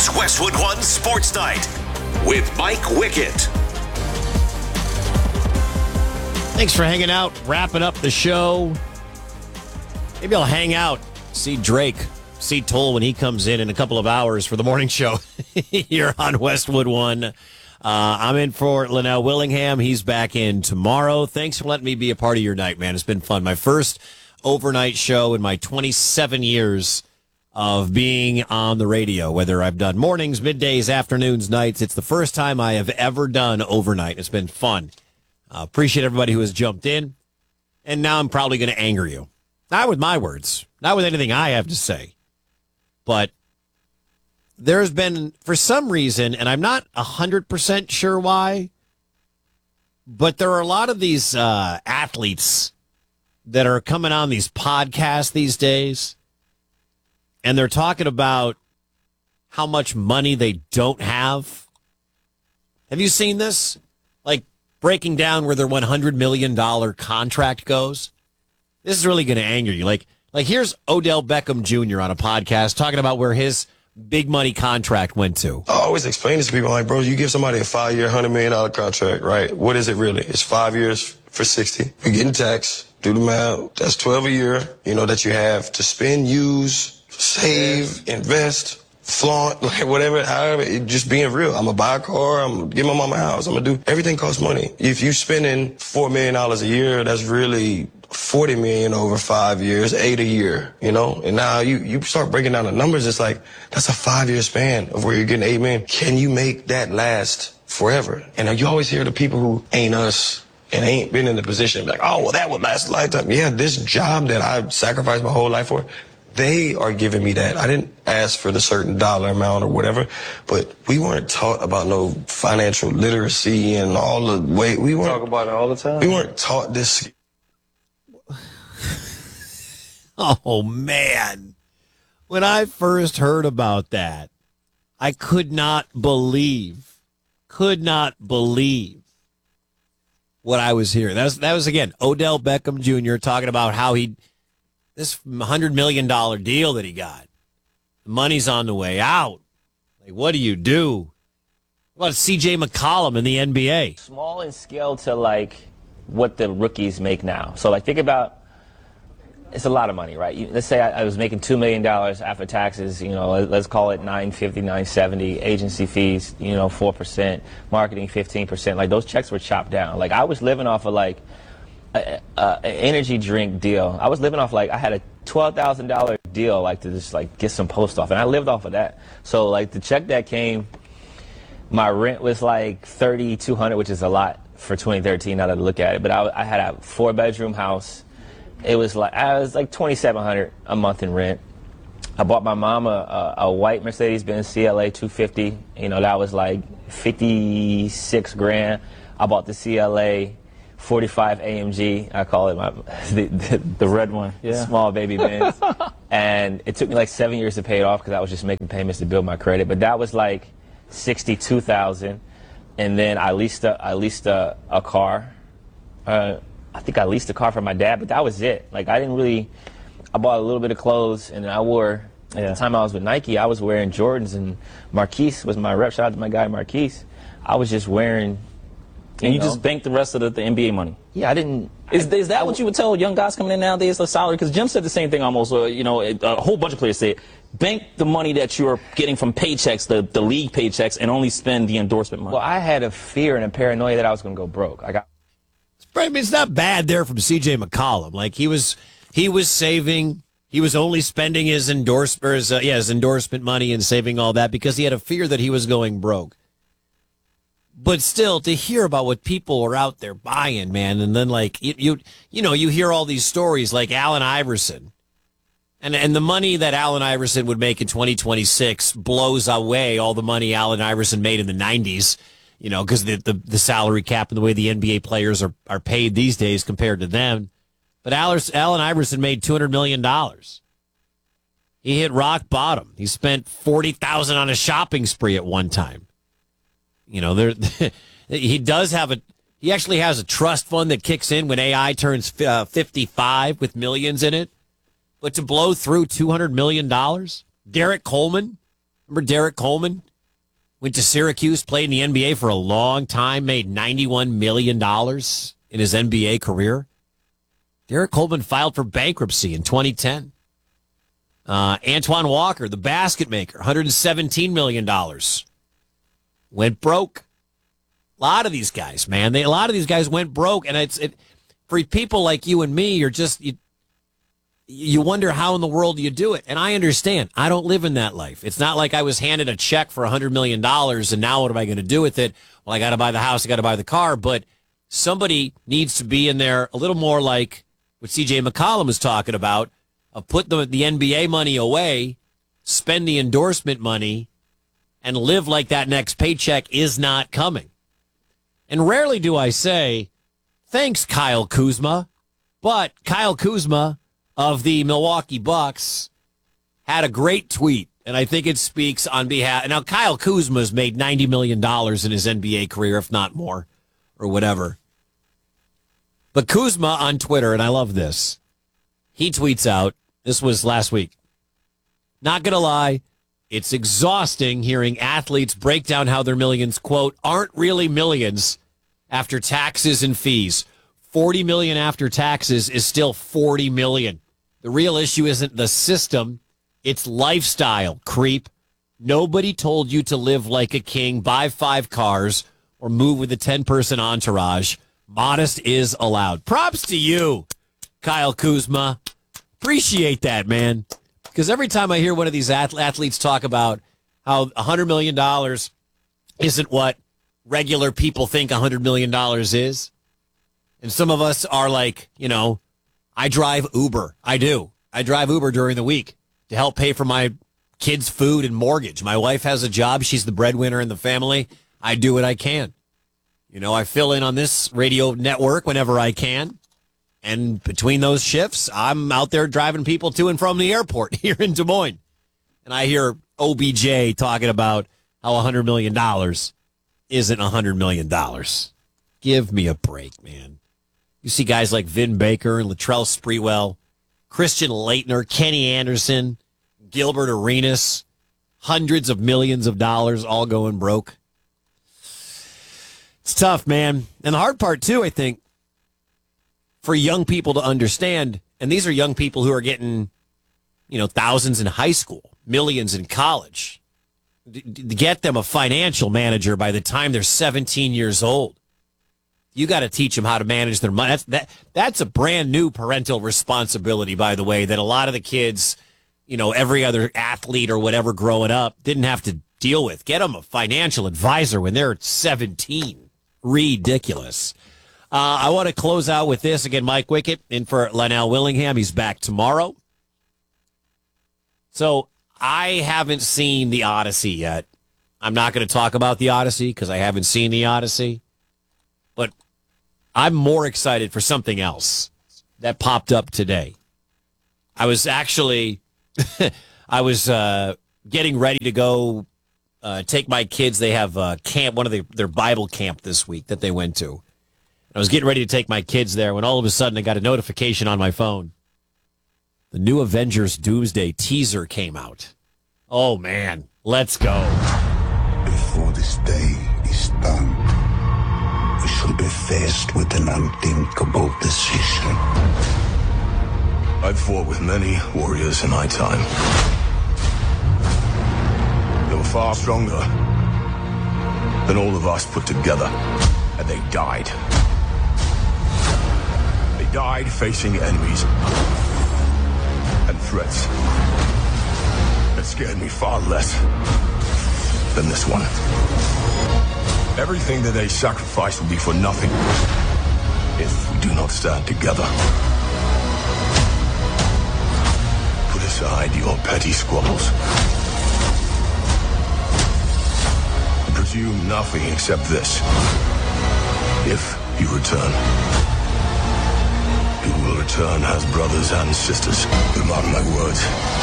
is Westwood One Sports Night with Mike Wickett. Thanks for hanging out, wrapping up the show. Maybe I'll hang out, see Drake, see Toll when he comes in a couple of hours for the morning show here on Westwood One. I'm in for Linnell Willingham. He's back in tomorrow. Thanks for letting me be a part of your night, man. It's been fun. My first overnight show in my 27 years of being on the radio, whether I've done mornings, middays, afternoons, nights. It's the first time I have ever done overnight. It's been fun. Appreciate everybody who has jumped in. And now I'm probably going to anger you. Not with my words, not with anything I have to say. But there's been, for some reason, and I'm not 100% sure why, but there are a lot of these athletes that are coming on these podcasts these days. And they're talking about how much money they don't have. Have you seen this? Like breaking down where their $100 million contract goes. This is really going to anger you. Like here's Odell Beckham Jr. on a podcast talking about where his big money contract went to. I always explain this to people like, bro, you give somebody a 5-year, $100 million contract, right? What is it really? It's 5 years for 60. You're getting taxed. Do the math. That's 12 a year, that you have to spend, use, save, invest, flaunt, like whatever, however, just being real. I'm going to buy a car. I'm going to give my mama a house. I'm going to do everything costs money. If you're spending $4 million a year, that's really $40 million over 5 years, 8 a year, And now you start breaking down the numbers. It's like, that's a 5-year span of where you're getting $8 million. Can you make that last forever? And you always hear the people who ain't us and ain't been in the position like, oh, well, that would last a lifetime. Yeah, this job that I sacrificed my whole life for, they are giving me that. I didn't ask for the certain dollar amount or whatever, but we weren't taught about no financial literacy and all the way. We weren't talk about it all the time. We weren't taught this. Oh, man. When I first heard about that, I could not believe what I was hearing. That was again, Odell Beckham Jr. talking about how this $100 million deal that he got, the money's on the way out. Like, what do you do? What about C.J. McCollum in the NBA? Small in scale to, what the rookies make now. So, think about, it's a lot of money, right? Let's say I was making $2 million after taxes, let's call it $950, $970, agency fees, 4%, marketing 15%. Those checks were chopped down. I was living off of, an energy drink deal. I was living off I had a $12,000 deal to just get some post off, and I lived off of that. So the check that came, my rent was $3,200, which is a lot for 2013 now that I look at it. But I had a 4-bedroom house. It was $2,700 a month in rent. I bought my mom a white Mercedes-Benz CLA 250. That was $56 grand. I bought the CLA 45 AMG, I call it the red one, yeah. Small baby Benz. And it took me 7 years to pay it off because I was just making payments to build my credit. But that was $62,000. And then I leased a car. I think I leased a car for my dad, but that was it. I bought a little bit of clothes, and then I wore, at the time I was with Nike, I was wearing Jordans, and Marquise was my rep. Shout out to my guy Marquise. I was just wearing. And you just banked the rest of the NBA money? Yeah, I didn't. Is that what you would tell young guys coming in nowadays, the salary? Because Jim said the same thing almost. A whole bunch of players say, bank the money that you're getting from paychecks, the league paychecks, and only spend the endorsement money. Well, I had a fear and a paranoia that I was going to go broke. It's not bad there from C.J. McCollum. He was saving. He was only spending his endorsement money and saving all that because he had a fear that he was going broke. But still, to hear about what people are out there buying, man, and then you hear all these stories like Allen Iverson, and the money that Allen Iverson would make in 2026 blows away all the money Allen Iverson made in the 90s, because the salary cap and the way the NBA players are paid these days compared to them. But Allen Iverson made $200 million. He hit rock bottom. He spent $40,000 on a shopping spree at one time. He actually has a trust fund that kicks in when AI turns 55 with millions in it. But to blow through $200 million, Derek Coleman, Remember Derek Coleman? Went to Syracuse, played in the NBA for a long time, made $91 million in his NBA career. Derek Coleman filed for bankruptcy in 2010. Antoine Walker, the basket maker, $117 million. Went broke. A lot of these guys, man. A lot of these guys went broke. And for people like you and me, you wonder how in the world you do it. And I understand. I don't live in that life. It's not like I was handed a check for $100 million and now what am I going to do with it? Well, I got to buy the house. I got to buy the car. But somebody needs to be in there a little more like what C.J. McCollum was talking about, of put the NBA money away, spend the endorsement money, and live like that next paycheck is not coming. And rarely do I say, thanks, Kyle Kuzma. But Kyle Kuzma of the Milwaukee Bucks had a great tweet, and I think it speaks on behalf. Now, Kyle Kuzma's made $90 million in his NBA career, if not more, or whatever. But Kuzma on Twitter, and I love this, he tweets out, this was last week, not going to lie, it's exhausting hearing athletes break down how their millions, quote, aren't really millions after taxes and fees. $40 million after taxes is still $40 million. The real issue isn't the system, it's lifestyle, creep. Nobody told you to live like a king, buy 5 cars, or move with a 10-person entourage. Modest is allowed. Props to you, Kyle Kuzma. Appreciate that, man. Because every time I hear one of these athletes talk about how $100 million isn't what regular people think $100 million is, and some of us are like, I drive Uber. I do. I drive Uber during the week to help pay for my kids' food and mortgage. My wife has a job. She's the breadwinner in the family. I do what I can. I fill in on this radio network whenever I can. And between those shifts, I'm out there driving people to and from the airport here in Des Moines. And I hear OBJ talking about how $100 million isn't $100 million. Give me a break, man. You see guys like Vin Baker and Latrell Sprewell, Christian Laettner, Kenny Anderson, Gilbert Arenas, hundreds of millions of dollars all going broke. It's tough, man. And the hard part, too, I think, for young people to understand, and these are young people who are getting, thousands in high school, millions in college, to get them a financial manager by the time they're 17 years old. You got to teach them how to manage their money. That's a brand new parental responsibility, by the way, that a lot of the kids, every other athlete or whatever growing up didn't have to deal with. Get them a financial advisor when they're 17. Ridiculous. I want to close out with this. Again, Mike Wickett in for Lionel Willingham. He's back tomorrow. So I haven't seen The Odyssey yet. I'm not going to talk about The Odyssey because I haven't seen The Odyssey. But I'm more excited for something else that popped up today. I was actually, getting ready to go take my kids. They have camp, their Bible camp this week that they went to. I was getting ready to take my kids there when all of a sudden I got a notification on my phone. The new Avengers Doomsday teaser came out. Oh, man. Let's go. Before this day is done, we shall be faced with an unthinkable decision. I've fought with many warriors in my time. They were far stronger than all of us put together, and they died. They died facing enemies and threats that scared me far less than this one. Everything that they sacrifice will be for nothing if we do not stand together. Put aside your petty squabbles. And presume nothing except this. If you return, you will return as brothers and sisters. Mark my words.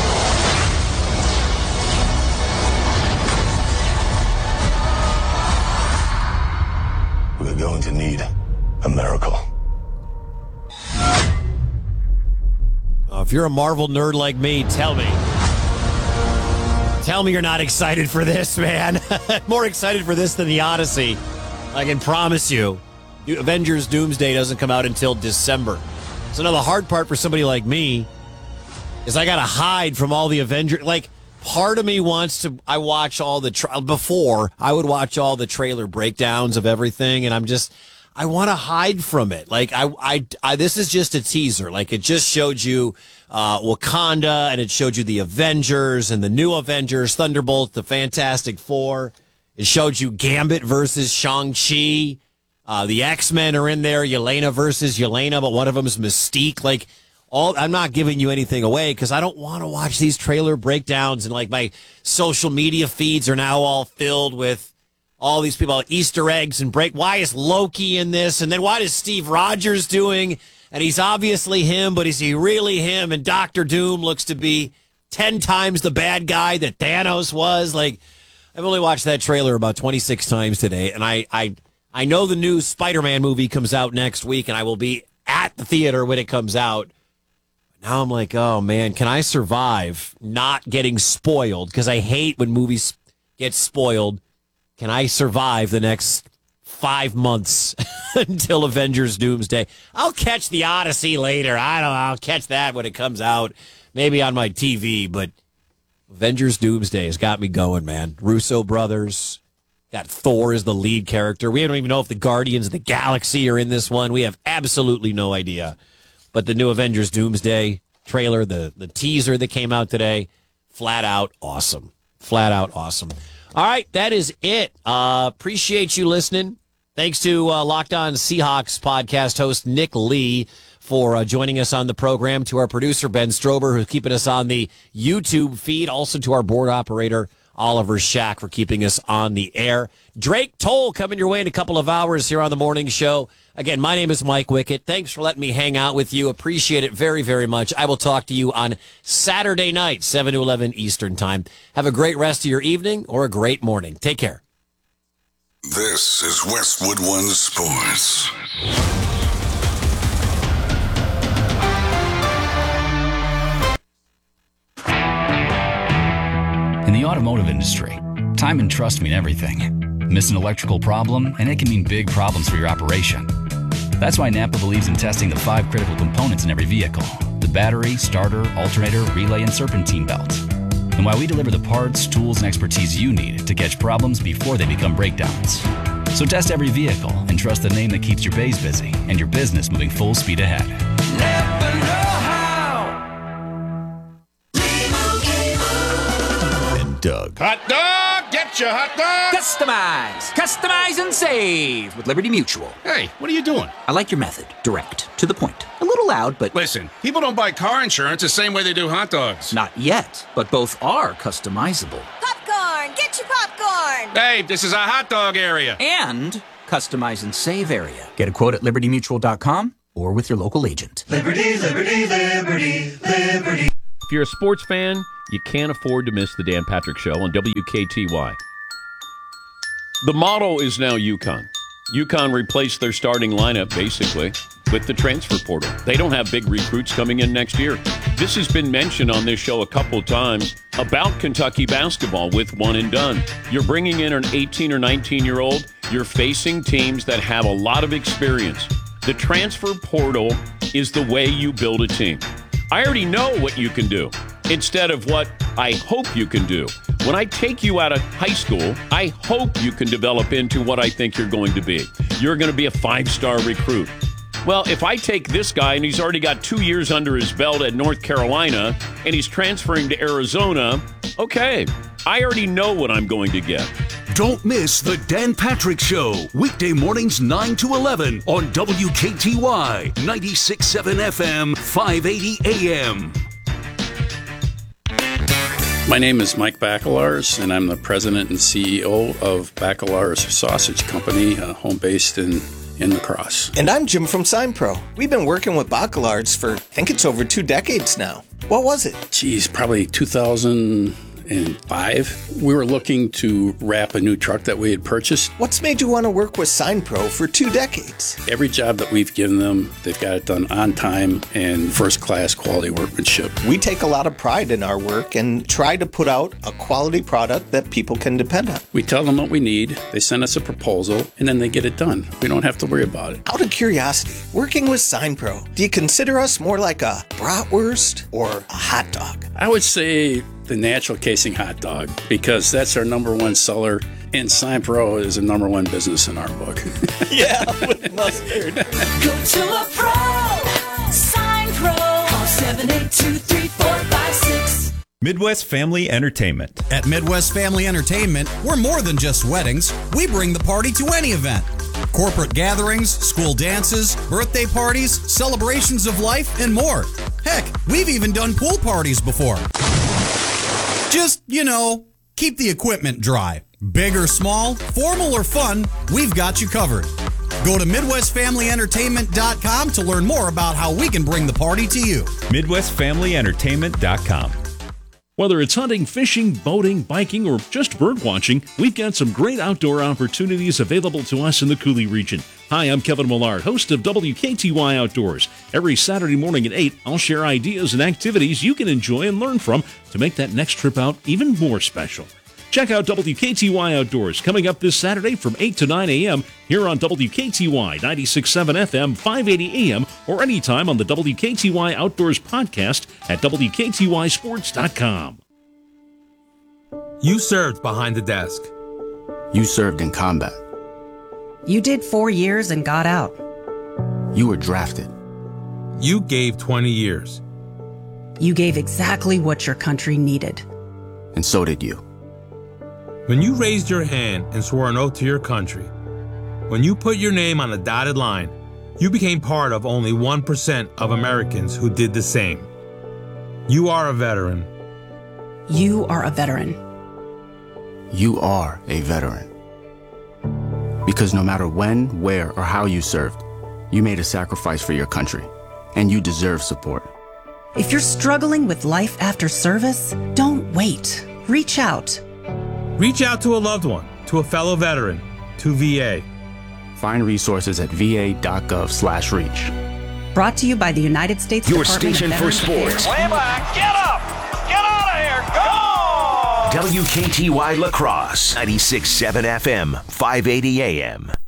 We're going to need a miracle. If you're a Marvel nerd like me, tell me Tell me you're not excited for this, man. More excited for this than the Odyssey. I can promise you. Avengers Doomsday doesn't come out until December. So now the hard part for somebody like me is I got to hide from all the Avengers. Like, part of me wants to, I watch all the, before, I would watch all the trailer breakdowns of everything, and I want to hide from it. Like, this is just a teaser. Like, it just showed you Wakanda, and it showed you the Avengers and the new Avengers, Thunderbolt, the Fantastic Four. It showed you Gambit versus Shang-Chi. The X-Men are in there, Yelena versus Yelena, but one of them is Mystique. Like, I'm not giving you anything away because I don't want to watch these trailer breakdowns, and like my social media feeds are now all filled with all these people, Easter eggs and why is Loki in this? And then what is Steve Rogers doing? And he's obviously him, but is he really him? And Doctor Doom looks to be 10 times the bad guy that Thanos was. Like, I've only watched that trailer about 26 times today, and I know the new Spider-Man movie comes out next week, and I will be at the theater when it comes out. Now I'm like, oh, man, can I survive not getting spoiled? Because I hate when movies get spoiled. Can I survive the next 5 months until Avengers Doomsday? I'll catch the Odyssey later. I don't know. I'll catch that when it comes out, maybe on my TV. But Avengers Doomsday has got me going, man. Russo brothers. Got Thor as the lead character. We don't even know if the Guardians of the Galaxy are in this one. We have absolutely no idea. But the new Avengers Doomsday trailer, the teaser that came out today, flat out awesome. Flat out awesome. All right, that is it. Appreciate you listening. Thanks to Locked On Seahawks podcast host Nick Lee for joining us on the program, to our producer Ben Strober, who's keeping us on the YouTube feed, also to our board operator Oliver Shack for keeping us on the air. Drake Toll coming your way in a couple of hours here on the morning show. Again, my name is Mike Wickett. Thanks for letting me hang out with you. Appreciate it very, very much. I will talk to you on Saturday night, 7 to 11 Eastern time. Have a great rest of your evening or a great morning. Take care. This is Westwood One Sports. In the automotive industry, time and trust mean everything. Miss an electrical problem, and it can mean big problems for your operation. That's why Napa believes in testing the 5 critical components in every vehicle: the battery, starter, alternator, relay, and serpentine belt. And why we deliver the parts, tools, and expertise you need to catch problems before they become breakdowns. So test every vehicle and trust the name that keeps your bays busy and your business moving full speed ahead. Napa know-how. Doug. Hot dog! Get your hot dog! Customize and save with Liberty Mutual. Hey, what are you doing? I like your method. Direct, to the point. A little loud, but... Listen, people don't buy car insurance the same way they do hot dogs. Not yet, but both are customizable. Popcorn! Get your popcorn! Hey, this is a hot dog area. And customize and save area. Get a quote at libertymutual.com or with your local agent. Liberty, liberty, liberty, liberty. If you're a sports fan, you can't afford to miss the Dan Patrick Show on WKTY. The model is now UConn. UConn replaced their starting lineup, basically, with the transfer portal. They don't have big recruits coming in next year. This has been mentioned on this show a couple of times about Kentucky basketball with one and done. You're bringing in an 18 or 19-year-old. You're facing teams that have a lot of experience. The transfer portal is the way you build a team. I already know what you can do instead of what I hope you can do. When I take you out of high school, I hope you can develop into what I think you're going to be. You're going to be a 5-star recruit. Well, if I take this guy and he's already got 2 years under his belt at North Carolina and he's transferring to Arizona, okay, I already know what I'm going to get. Don't miss the Dan Patrick Show, weekday mornings 9 to 11 on WKTY 96.7 FM, 580 AM. My name is Mike Baccalars, and I'm the president and CEO of Baccalars Sausage Company, home-based in La Crosse. And I'm Jim from SignPro. We've been working with Baccalars for, I think it's over 2 decades now. What was it? Geez, probably 2000... 2005. We were looking to wrap a new truck that we had purchased. What's made you want to work with SignPro for 2 decades? Every job that we've given them, they've got it done on time and first-class quality workmanship. We take a lot of pride in our work and try to put out a quality product that people can depend on. We tell them what we need, they send us a proposal, and then they get it done. We don't have to worry about it. Out of curiosity, working with SignPro, do you consider us more like a bratwurst or a hot dog? I would say the natural casing hot dog, because that's our number one seller, and SignPro is a number one business in our book. Yeah, with mustard. Go to a pro. SignPro. Call 782-3456. Midwest Family Entertainment. At Midwest Family Entertainment, we're more than just weddings. We bring the party to any event. Corporate gatherings, school dances, birthday parties, celebrations of life, and more. Heck, we've even done pool parties before. Just, keep the equipment dry. Big or small, formal or fun, we've got you covered. Go to MidwestFamilyEntertainment.com to learn more about how we can bring the party to you. MidwestFamilyEntertainment.com. Whether it's hunting, fishing, boating, biking, or just bird watching, we've got some great outdoor opportunities available to us in the Coulee region. Hi, I'm Kevin Millard, host of WKTY Outdoors. Every Saturday morning at 8, I'll share ideas and activities you can enjoy and learn from to make that next trip out even more special. Check out WKTY Outdoors coming up this Saturday from 8 to 9 a.m. here on WKTY 96.7 FM, 580 AM, or anytime on the WKTY Outdoors podcast at WKTYSports.com. You served behind the desk. You served in combat. You did 4 years and got out. You were drafted. You gave 20 years. You gave exactly what your country needed. And so did you. When you raised your hand and swore an oath to your country, when you put your name on a dotted line, you became part of only 1% of Americans who did the same. You are a veteran. You are a veteran. You are a veteran. Because no matter when, where, or how you served, you made a sacrifice for your country, and you deserve support. If you're struggling with life after service, don't wait. Reach out. Reach out to a loved one, to a fellow veteran, to VA. Find resources at va.gov/reach. Brought to you by the United States Your Department station of for Veterans sports. Way back. Get up. Get out of here. Go. WKTY La Crosse, 96.7 FM, 580 AM.